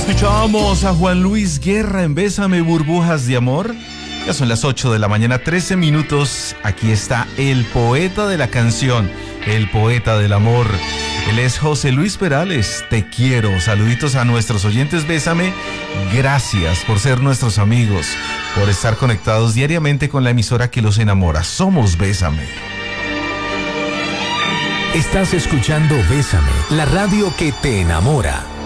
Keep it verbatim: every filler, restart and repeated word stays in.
Escuchábamos a Juan Luis Guerra en Bésame, burbujas de amor. Ya son las ocho de la mañana, trece minutos. Aquí está el poeta de la canción, el poeta del amor. Él es José Luis Perales. Te quiero. Saluditos a nuestros oyentes Bésame. Gracias por ser nuestros amigos, por estar conectados diariamente con la emisora que los enamora. Somos Bésame. Estás escuchando Bésame, la radio que te enamora.